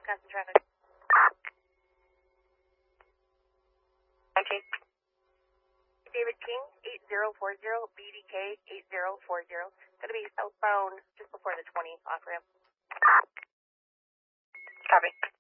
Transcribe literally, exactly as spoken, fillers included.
Wisconsin traffic. nineteen. David King, eight zero four zero, B D K, eight zero four zero. Going to be southbound just before the twenty off ramp. Copy.